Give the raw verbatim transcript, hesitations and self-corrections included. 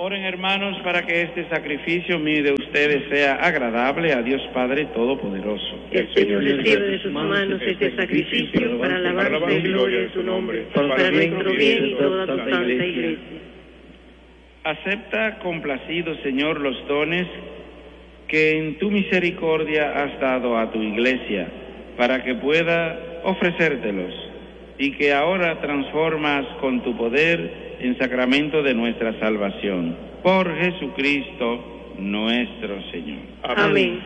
Oren, hermanos, para que este sacrificio mío de ustedes sea agradable a Dios Padre Todopoderoso. El Señor recibe de sus manos este sacrificio para alabanza y gloria de su nombre, para nuestro bien y toda tu santa Iglesia. Acepta complacido, Señor, los dones que en tu misericordia has dado a tu Iglesia, para que pueda ofrecértelos, y que ahora transformas con tu poder en sacramento de nuestra salvación. Por Jesucristo nuestro Señor. Amén.